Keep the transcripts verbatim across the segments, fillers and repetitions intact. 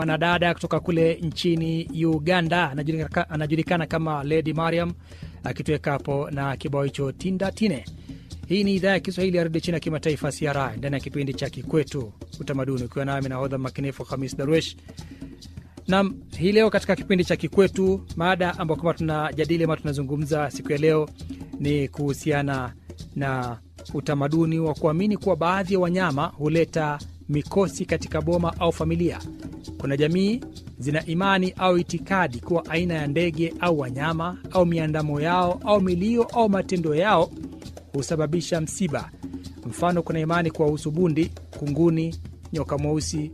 mwanadada kutoka kule nchini Uganda, anajulikana, anajulikana kama Lady Mariam, akituweka hapo na kibao hicho Tinda Tine. Hii ni idhaa ya Kiswahili ya Radio China Kimataifa C R I, ndani ya kipindi cha Kikwetu Utamaduni, ukiwa nami nahodha makinifu Khamis Darwesh. Na hii leo katika kipindi cha Kikwetu, mada ambayo kama tunajadili ama tunazungumza siku ya leo ni kuhusiana na utamaduni wa kuamini kuwa baadhi ya wanyama huleta mikosi katika boma au familia. Kuna jamii zina imani au itikadi kuwa aina ya ndege au wanyama au miandamo yao au milio au matendo yao husababisha msiba. Mfano, kuna imani kuwa usubundi, kunguni, nyoka mweusi,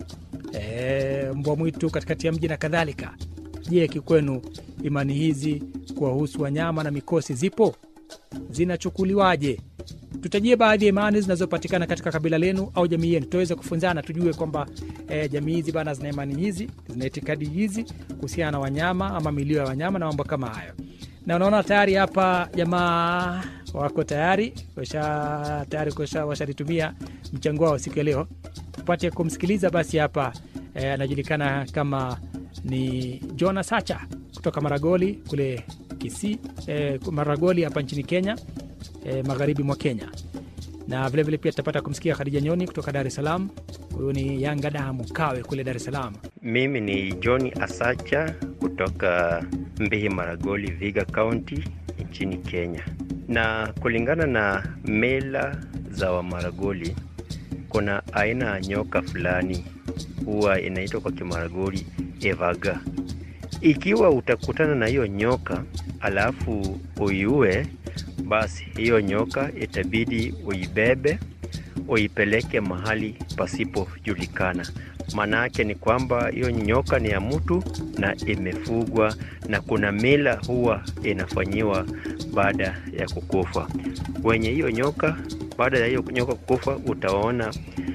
e, mbwa mwitu katikati ya mji na kadhalika. Je, kikwenu imani hizi kuwahusu wanyama na mikosi zipo? Zinachukuliwaje? Tutajie baadhi ya imani zinazopatikana katika kabila lenu au jamii yenu, tuweze kufunzana, tujue kwamba e, jamii hizi bana zina imani hizi, zina itikadi hizi kuhusiana na wanyama ama milio ya wanyama na mambo kama hayo. Na unaona tayari hapa jamaa wako tayari, washa tayari kusha washaritumia mchango wao siku ya leo. Tupate kumsikiliza basi hapa. E, anajulikana kama ni Jonas Sacha kutoka Maragoli kule Kisii, e, Maragoli hapa nchini Kenya, e, magharibi mwa Kenya. Na vile vile pia tutapata kumsikia Khadija Nyoni kutoka Dar es Salaam. Huyu ni Yanga Damu Kawe kule Dar es Salaam. Mimi ni John Asacha kutoka Mbihi Maragoli, Viga County nchini Kenya. Na kulingana na mila za wa Maragoli, kuna aina ya nyoka fulani huwa inaitwa kwa Kimaragoli Evaga. Ikiwa utakutana na hiyo nyoka alafu uiue, basi hiyo nyoka itabidi uibebe uipeleke mahali pasipojulikana. Maana yake ni kwamba hiyo nyoka ni ya mtu na imefugwa, na kuna mila huwa inafanyiwa baada ya kukufa. Wenye hiyo nyoka, baada ya hiyo nyoka kukufa, utaona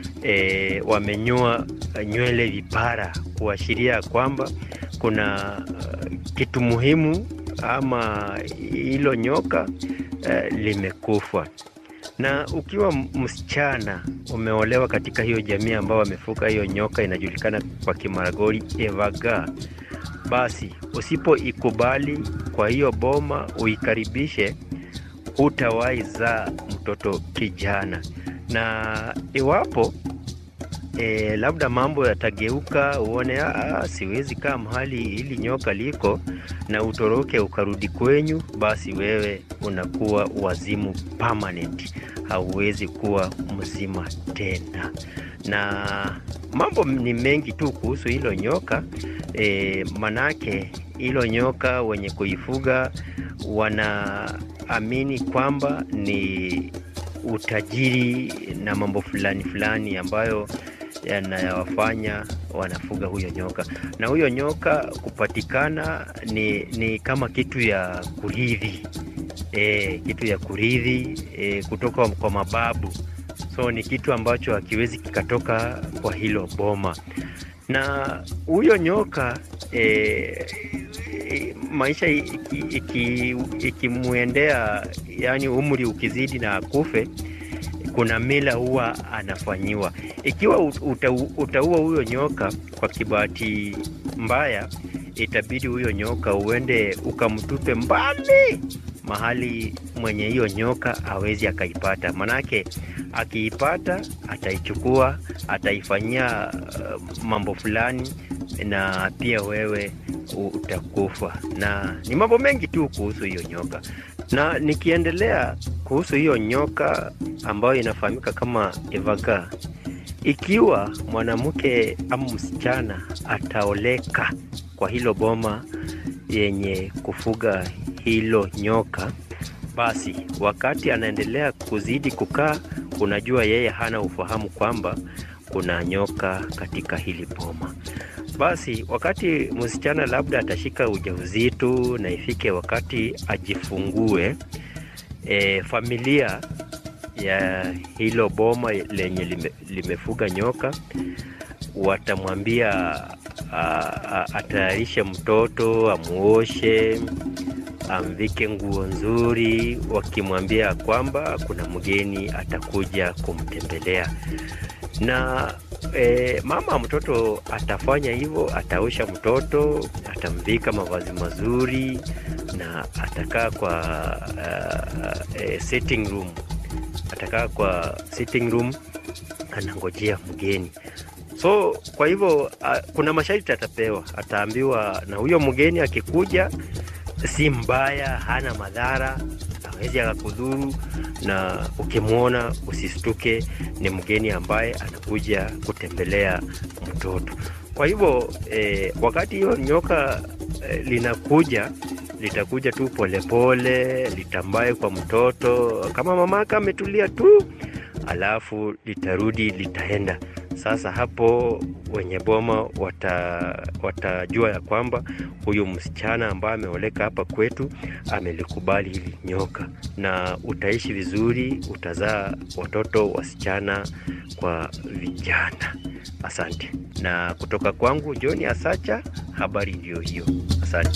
e, wamenyoa nywele vipara kuashiria kwamba kuna uh, kitu muhimu ama hilo nyoka uh, limekufa. Na ukiwa msichana umeolewa katika hiyo jamii ambao wamefuka hiyo nyoka inajulikana kwa Kimaragoli Evaga, basi usipoikubali kwa hiyo boma uikaribishe, hutawahi zaa mtoto kijana. Na iwapo E, labda mambo yatageuka, uone ah, siwezi kaa mahali ili nyoka liko, na utoroke ukarudi kwenyu, basi wewe unakuwa wazimu permanent, hauwezi kuwa mzima tena. Na mambo ni mengi tu kuhusu hilo nyoka. E, manake hilo nyoka wenye kuifuga wanaamini kwamba ni utajiri na mambo fulani fulani ambayo yanayowafanya wanafuga huyo nyoka. Na huyo nyoka kupatikana ni, ni kama kitu ya kurithi, e, kitu ya kurithi e, kutoka kwa mababu. So ni kitu ambacho hakiwezi kikatoka kwa hilo boma. Na huyo nyoka e, e, maisha ikimuendea iki, iki yani umri ukizidi na akufe, kuna mila huwa anafanyiwa. Ikiwa utaua huyo nyoka kwa kibahati mbaya, itabidi huyo nyoka uende ukamtupe mbali mahali mwenye hiyo nyoka hawezi akaipata. Manake akiipata ataichukua, ataifanyia uh, mambo fulani, na pia wewe utakufa. Na ni mambo mengi tu kuhusu hiyo nyoka. Na nikiendelea kuhusu hiyo nyoka ambayo inafahamika kama Evaga, ikiwa mwanamke ama msichana ataoleka kwa hilo boma yenye kufuga hilo nyoka, basi wakati anaendelea kuzidi kukaa, unajua yeye hana ufahamu kwamba kuna nyoka katika hili boma. Basi wakati msichana labda atashika ujauzito na ifike wakati ajifungue, e, familia ya hilo boma lenye lime, limefuga nyoka watamwambia atayarishe mtoto, amuoshe, amvike nguo nzuri, wakimwambia kwamba kuna mgeni atakuja kumtembelea. Na e, mama mtoto atafanya hivyo, ataosha mtoto, atamvika mavazi mazuri na atakaa kwa uh, uh, sitting room. Atakaa kwa sitting room anangojea mgeni. So kwa hivyo uh, kuna masharti atapewa, ataambiwa na huyo mgeni akikuja si mbaya, hana madhara, hawezi akakudhuru, na ukimwona usistuke, ni mgeni ambaye anakuja kutembelea mtoto. Kwa hivyo eh, wakati hiyo nyoka eh, linakuja, litakuja tu polepole, litambaye kwa mtoto kama mamaka ametulia tu, alafu litarudi, litaenda. Sasa hapo wenye boma wata, watajua ya kwamba huyu msichana ambaye ameoleka hapa kwetu amelikubali hili nyoka, na utaishi vizuri, utazaa watoto wasichana kwa vijana. Asante. Na kutoka kwangu John Asacha, habari ndio hiyo. Asante.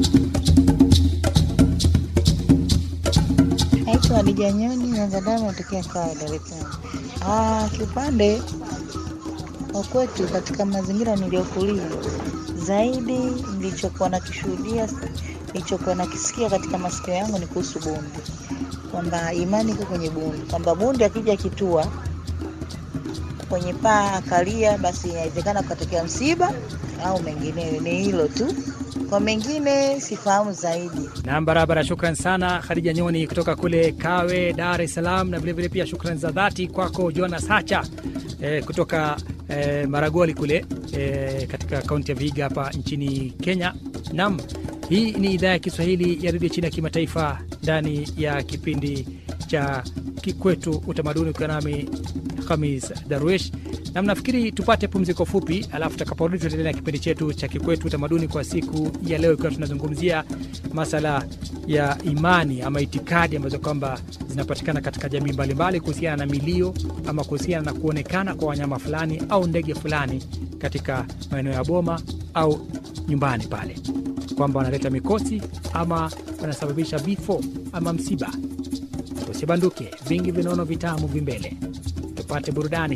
Naitwa Hadija Nyoni, Nyanzadamu, natokea Kawe, Dar es Salaam. Ah, kiupande wa kwetu katika mazingira niliyokulia, zaidi nilichokuwa nakishuhudia, nilichokuwa nakisikia katika masikio yangu ni kuhusu bundi. Kwamba imani iko kwenye bundi. Kwamba bundi akija kitua kwenye paa akalia, basi inawezekana kutokea msiba au mengineyo. Ni hilo tu. Kwa mengine sifahamu zaidi. Na barabara, shukran sana Hadija Nyoni kutoka kule Kawe, Dar es Salaam, na vile vile pia shukran za dhati kwako John Asacha eh, kutoka eh, Maragoli kule eh, katika kaunti ya Vihiga hapa nchini Kenya. Naam, hii ni idhaa ya Kiswahili ya redio China kimataifa ndani ya kipindi cha Kikwetu Utamaduni, kwa nami Khamis Darwish. Na mnafikiri tupate pumziko fupi, alafu tutakaporudi tutaendelea na kipindi chetu cha Kikwetu Utamaduni kwa siku ya leo, ikiwa tunazungumzia masala ya imani ama itikadi ambazo kwamba zinapatikana katika jamii mbalimbali kuhusiana na milio ama kuhusiana na kuonekana kwa wanyama fulani au ndege fulani katika maeneo ya boma au nyumbani pale, kwamba wanaleta mikosi ama wanasababisha vifo ama msiba. Usibanduke, vingi vinono vitamu vimbele. Tupate burudani.